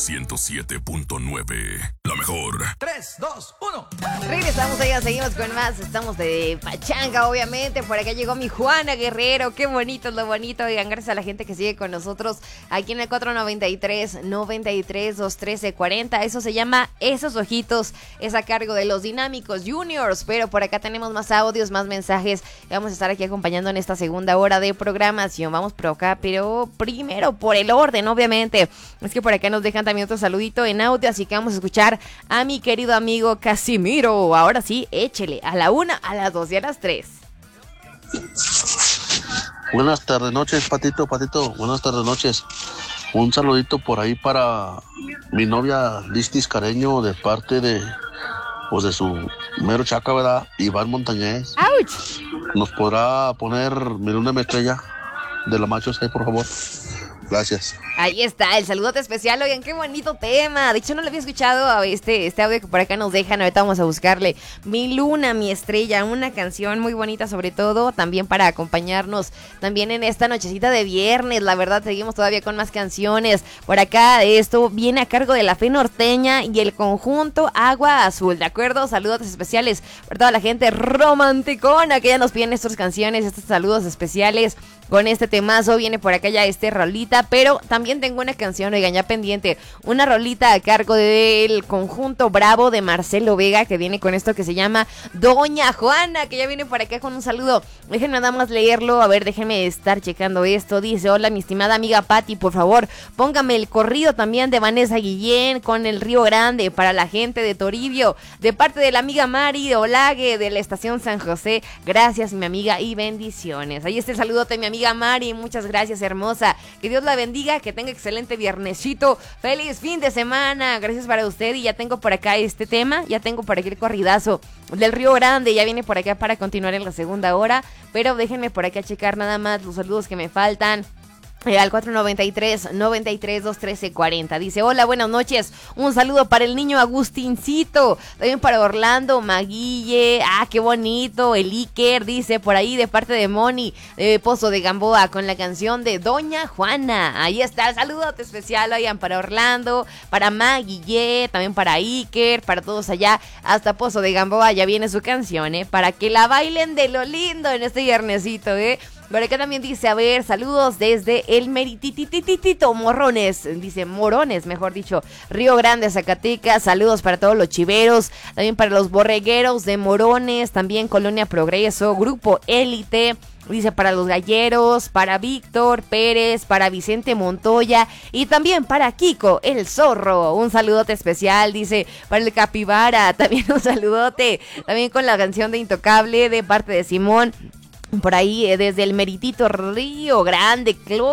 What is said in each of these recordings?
107.9. La mejor. 3, 2, 1. Regresamos allá, seguimos con más. Estamos de pachanga, obviamente. Por acá llegó mi Juana Guerrero. Qué bonito es lo bonito. Oigan, gracias a la gente que sigue con nosotros aquí en el 493-93-213-40. Eso se llama Esos Ojitos. Es a cargo de los Dinámicos Juniors. Pero por acá tenemos más audios, más mensajes. Vamos a estar aquí acompañando en esta segunda hora de programación. Vamos por acá, pero primero por el orden, obviamente. Es que por acá nos dejan también otro saludito en audio. Así que vamos a escuchar a mi querido amigo Casimiro. Ahora sí, échele a la 1, a las 2 y a las 3. Buenas tardes, noches, Patito. Buenas tardes, noches. Un saludito por ahí para mi novia Listis Careño, de parte de, pues, de su mero chaca, ¿verdad? Iván Montañez. ¡Auch! ¿Nos podrá poner Mi Luna Mi Estrella de la Machos ahí, por favor? Gracias. Ahí está, el saludote especial. Oigan, qué bonito tema. De hecho, no lo había escuchado a este audio que por acá nos dejan. Ahorita vamos a buscarle. Mi Luna, Mi Estrella, una canción muy bonita, sobre todo también para acompañarnos también en esta nochecita de viernes. La verdad, seguimos todavía con más canciones. Por acá, esto viene a cargo de La Fe Norteña y el conjunto Agua Azul, ¿de acuerdo? Saludos especiales por toda la gente romanticona que ya nos piden estas canciones, estos saludos especiales. Con este temazo viene por acá ya rolita, pero también tengo una canción, oigan, ya pendiente, una rolita a cargo del conjunto Bravo de Marcelo Vega, que viene con esto que se llama Doña Juana, que ya viene por acá con un saludo. Déjenme nada más leerlo, a ver, déjenme estar checando esto. Dice: hola, mi estimada amiga Patti, por favor, póngame el corrido también de Vanessa Guillén con El Río Grande para la gente de Toribio, de parte de la amiga Mari de Olague, de la estación San José. Gracias, mi amiga, y bendiciones. Ahí está el saludote, mi amiga Mari, muchas gracias, hermosa. Que Dios la bendiga, que tenga excelente viernesito. Feliz fin de semana. Gracias para usted. Y ya tengo por acá este tema, ya tengo por aquí el corridazo del Río Grande. Ya viene por acá para continuar en la segunda hora. Pero déjenme por acá checar nada más los saludos que me faltan. Al 493-93-213-40. Dice: hola, buenas noches. Un saludo para el niño Agustincito. También para Orlando, Maguille. Qué bonito. El Iker dice por ahí de parte de Moni, de Pozo de Gamboa, con la canción de Doña Juana. Ahí está el saludote especial. Oigan, para Orlando, para Maguille, también para Iker, para todos allá hasta Pozo de Gamboa. Ya viene su canción, para que la bailen de lo lindo en este viernesito, Por acá también dice, a ver, saludos desde el Merititititito Morrones, dice Morones, mejor dicho, Río Grande, Zacatecas. Saludos para todos los chiveros, también para los borregueros de Morones, también Colonia Progreso, Grupo Élite. Dice para los galleros, para Víctor Pérez, para Vicente Montoya y también para Kiko el Zorro. Un saludote especial, dice, para el Capibara, también un saludote, también con la canción de Intocable de parte de Simón. Por ahí, desde el Meritito Río Grande,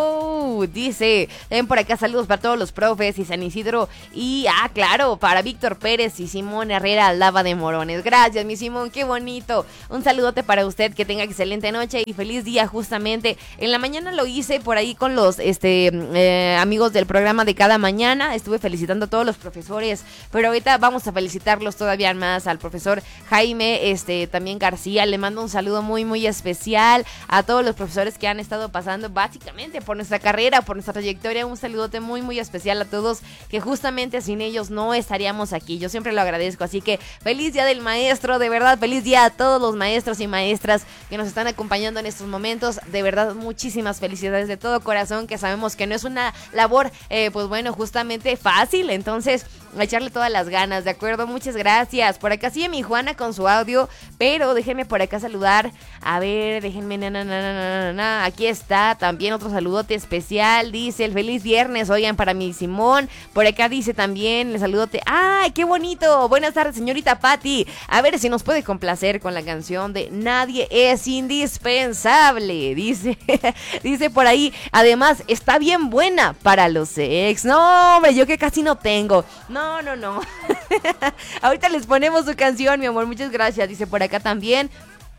dice, ven por acá, saludos para todos los profes y San Isidro. Y, claro, para Víctor Pérez y Simón Herrera Lava de Morones. Gracias, mi Simón, qué bonito. Un saludote para usted, que tenga excelente noche y feliz día. Justamente en la mañana lo hice por ahí con los amigos del programa de cada mañana. Estuve felicitando a todos los profesores, pero ahorita vamos a felicitarlos todavía más al profesor Jaime, también García. Le mando un saludo muy, muy especial a todos los profesores que han estado pasando básicamente por nuestra carrera, por nuestra trayectoria. Un saludote muy, muy especial a todos, que justamente sin ellos no estaríamos aquí. Yo siempre lo agradezco, así que feliz día del maestro, de verdad, feliz día a todos los maestros y maestras que nos están acompañando en estos momentos. De verdad, muchísimas felicidades de todo corazón, que sabemos que no es una labor, pues bueno, justamente fácil, entonces a echarle todas las ganas, ¿de acuerdo? Muchas gracias. Por acá sigue mi Juana con su audio, pero déjenme por acá saludar, a ver, déjenme, aquí está, también otro saludote especial, dice, el feliz viernes, oigan, para mi Simón. Por acá dice también el saludote, ¡ay, qué bonito! Buenas tardes, señorita Patti, a ver si nos puede complacer con la canción de Nadie es indispensable, dice, dice por ahí, además, está bien buena para los ex. No, hombre, yo que casi no tengo, no. Ahorita les ponemos su canción, mi amor, muchas gracias. Dice por acá también,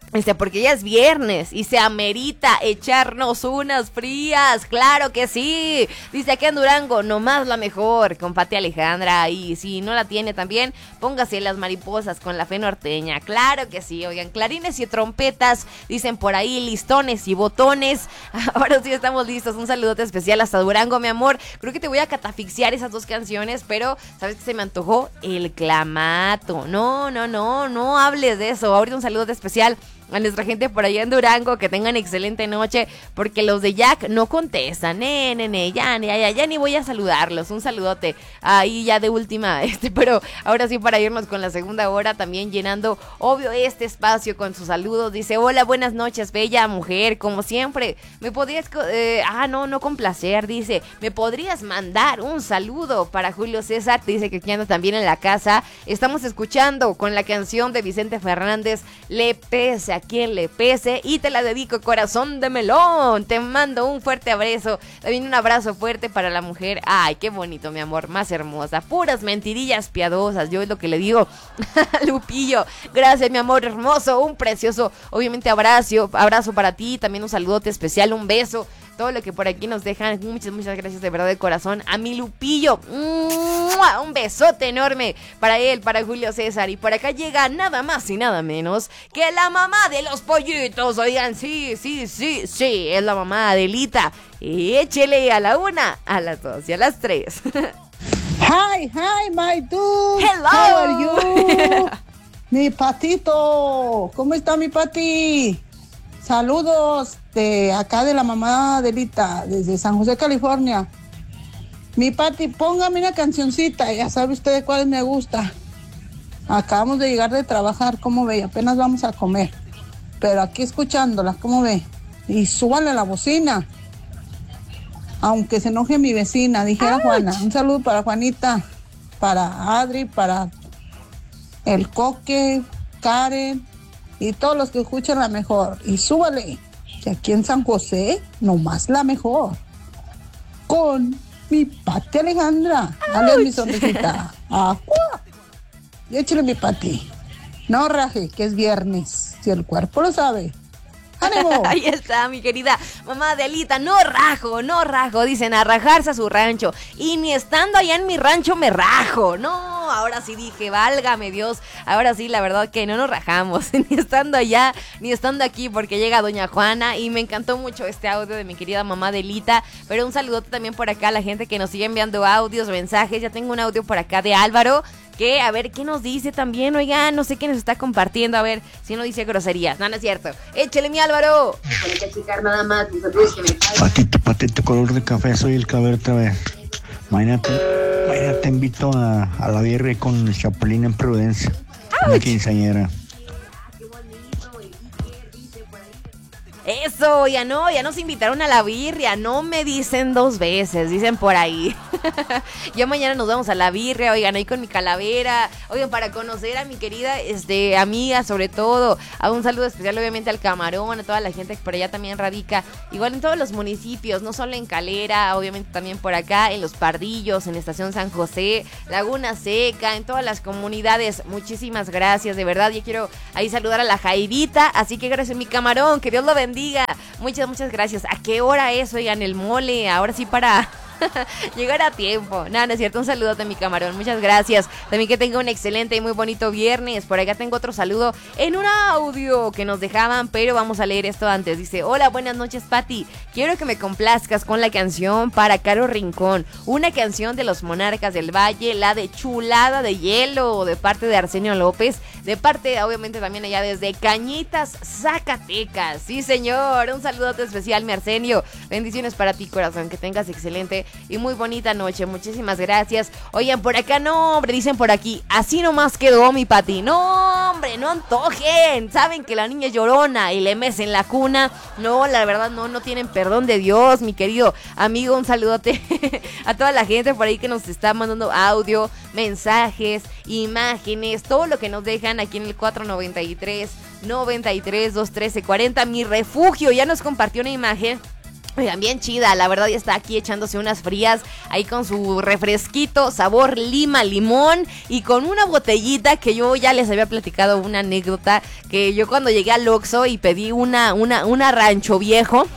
Porque ya es viernes y se amerita echarnos unas frías, claro que sí. Dice acá en Durango, nomás la mejor, con Pati Alejandra. Y si no la tiene también, póngase las mariposas con la fe norteña, claro que sí. Oigan, clarines y trompetas, dicen por ahí, listones y botones. Ahora sí estamos listos, un saludote especial hasta Durango, mi amor. Creo que te voy a catafixiar esas dos canciones, pero ¿sabes qué se me antojó? El clamato. No hables de eso. Ahorita un saludote especial a nuestra gente por allá en Durango, que tengan excelente noche, porque los de Jack no contestan, ya ni voy a saludarlos, un saludote, ahí ya de última, pero ahora sí para irnos con la segunda hora, también llenando, obvio, este espacio con sus saludos, dice, hola, buenas noches, bella mujer, como siempre, me podrías, no complacer, dice, me podrías mandar un saludo para Julio César, dice que aquí anda también en la casa, estamos escuchando con la canción de Vicente Fernández, Le Pese a quien le pese, y te la dedico, corazón de melón, te mando un fuerte abrazo, también un abrazo fuerte para la mujer, ay, qué bonito, mi amor, más hermosa, puras mentirillas piadosas, yo es lo que le digo, Lupillo, gracias, mi amor hermoso, un precioso, obviamente abrazo para ti, también un saludote especial, un beso, todo lo que por aquí nos dejan, muchas gracias de verdad de corazón a mi Lupillo, un besote enorme para él, para Julio César, y por acá llega nada más y nada menos que la mamá de los pollitos, oigan, sí, es la mamá Adelita, y échele a la 1, a las 2 y a las 3. Hi, my dude. Hello. How are you? Mi patito, ¿cómo está mi pati? Saludos de acá de la mamá Adelita, desde San José, California. Mi pati, póngame una cancioncita, ya sabe usted cuál me gusta. Acabamos de llegar de trabajar, ¿cómo ve? Apenas vamos a comer, pero aquí escuchándola, ¿cómo ve? Y súbale la bocina, aunque se enoje mi vecina, dijera Juana. Un saludo para Juanita, para Adri, para el Coque, Karen y todos los que escuchan la mejor. Y súbale, que aquí en San José, nomás la mejor. Con mi Pati Alejandra. Dale mi sonrisita. ¡Ajua! Y échale mi Pati. No raje, que es viernes. Si el cuerpo lo sabe. ¡Ánimo! Ahí está, mi querida mamá Adelita. No rajo, dicen, a rajarse a su rancho. Y ni estando allá en mi rancho me rajo. No, ahora sí dije, válgame Dios. Ahora sí, la verdad que no nos rajamos. Ni estando allá, ni estando aquí, porque llega doña Juana. Y me encantó mucho este audio de mi querida mamá Adelita. Pero un saludote también por acá a la gente que nos sigue enviando audios, mensajes. Ya tengo un audio por acá de Álvaro, que a ver qué nos dice también, oigan, no sé qué nos está compartiendo, a ver si no dice groserías. No es cierto, échale mi Álvaro. Patito, color de café, soy el caber otra vez. Mañana te invito a la birria con el Chapulín en Providencia, una quinceañera. Eso, ya nos invitaron a la birria, no me dicen 2 veces, dicen por ahí. Ya mañana nos vamos a la birria, oigan, ahí con mi calavera, oigan, para conocer a mi querida amiga, sobre todo, a un saludo especial obviamente al Camarón, a toda la gente que por allá también radica, igual en todos los municipios, no solo en Calera, obviamente también por acá, en Los Pardillos, en la Estación San José, Laguna Seca, en todas las comunidades, muchísimas gracias, de verdad, yo quiero ahí saludar a la Jairita, así que gracias mi Camarón, que Dios lo bendiga. Muchas gracias. ¿A qué hora es, oigan, el mole? Ahora sí para llegar a tiempo. No es cierto, un saludo de mi Camarón, muchas gracias. También que tenga un excelente y muy bonito viernes. Por acá tengo otro saludo en un audio que nos dejaban, pero vamos a leer esto antes. Dice, hola, buenas noches, Pati. Quiero que me complazcas con la canción para Caro Rincón, una canción de los Monarcas del Valle, la de Chulada de Hielo, de parte de Arsenio López, de parte, obviamente, también allá desde Cañitas, Zacatecas. Sí, señor, un saludote especial, mi Arsenio. Bendiciones para ti, corazón, que tengas excelente y muy bonita noche, muchísimas gracias. Oigan, por acá no, hombre, dicen por aquí, así nomás quedó mi Pati. No, hombre, no antojen. Saben que la niña es llorona y le mecen la cuna. No, la verdad no tienen perdón de Dios, mi querido amigo. Un saludote a toda la gente por ahí que nos está mandando audio, mensajes, imágenes, todo lo que nos dejan aquí en el 493 213 40. Mi refugio ya nos compartió una imagen Oigan, bien chida, la verdad ya está aquí echándose unas frías, ahí con su refresquito, sabor lima, limón, y con una botellita que yo ya les había platicado una anécdota, que yo cuando llegué al Oxxo y pedí una Rancho Viejo,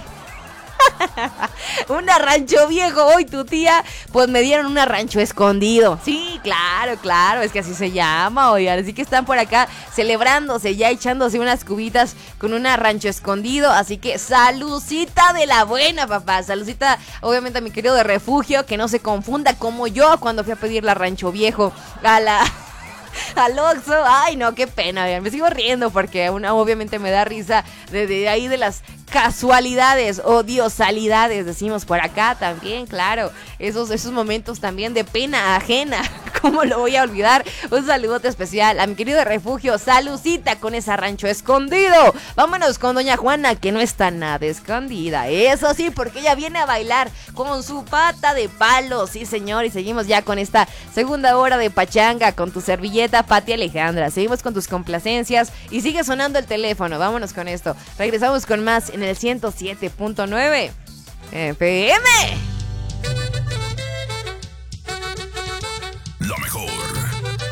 una Rancho Viejo, hoy tu tía, pues me dieron una Rancho Escondido. Sí, claro, es que así se llama, oigan, así que están por acá celebrándose, ya echándose unas cubitas con una Rancho Escondido, así que saludcita de la buena, papá, saludcita obviamente a mi querido de refugio, que no se confunda como yo cuando fui a pedir la Rancho Viejo al Oxxo. Ay, no, qué pena, vean, me sigo riendo porque obviamente me da risa de ahí de las casualidades o diosalidades, decimos por acá también, claro, esos momentos también de pena ajena, ¿cómo lo voy a olvidar? Un saludote especial a mi querido refugio, saludcita con esa Rancho Escondido. Vámonos con doña Juana, que no está nada escondida, eso sí, porque ella viene a bailar con su pata de palo, sí señor, y seguimos ya con esta segunda hora de pachanga con tu servilleta Pati Alejandra. Seguimos con tus complacencias y sigue sonando el teléfono. Vámonos con esto, regresamos con más en el 107.9 FM.